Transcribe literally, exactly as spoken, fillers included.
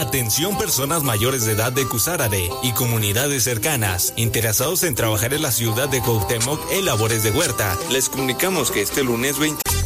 Atención personas mayores de edad de Cusárare y comunidades cercanas, interesados en trabajar en la ciudad de Cuauhtémoc en labores de huerta. Les comunicamos que este lunes veinte